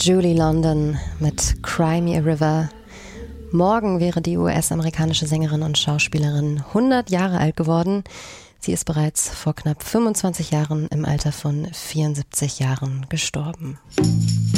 Julie London mit Cry Me a River. Morgen wäre die US-amerikanische Sängerin und Schauspielerin 100 Jahre alt geworden. Sie ist bereits vor knapp 25 Jahren im Alter von 74 Jahren gestorben.